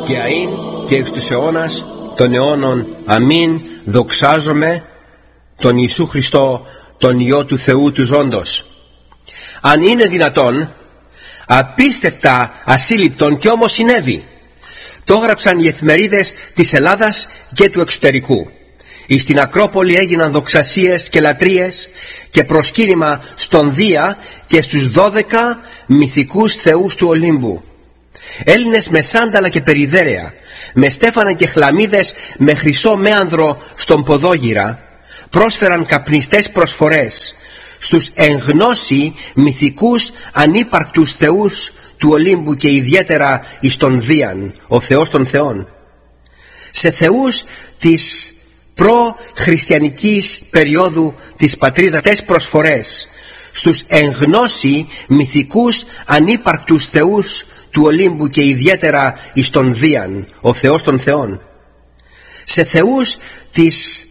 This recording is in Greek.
και αΐν και εξ τους αιώνας των αιώνων. Αμήν. Δοξάζομαι τον Ιησού Χριστό, τον Υιό του Θεού του ζώντος. Αν είναι δυνατόν, απίστευτα ασύλληπτον και όμως συνέβη. Το έγραψαν οι εφημερίδες της Ελλάδας και του εξωτερικού. Στην Ακρόπολη έγιναν δοξασίες και λατρείες και προσκύνημα στον Δία και στους 12 μυθικούς θεούς του Ολύμπου. Έλληνες με σάνταλα και περιδέρεα, με στέφανα και χλαμίδες, με χρυσό μέανδρο στον ποδόγυρα, πρόσφεραν καπνιστές προσφορές στους εν γνώση μυθικούς ανύπαρκτους θεούς του Ολύμπου και ιδιαίτερα εις τον Δίαν, ο Θεός των Θεών. Σε θεούς της προ-χριστιανικής περίοδου της πατρίδας τες προσφορές στους εν γνώση μυθικούς ανύπαρκτους θεούς του Ολύμπου και ιδιαίτερα εις τον Δίαν, ο Θεός των Θεών. Σε θεούς της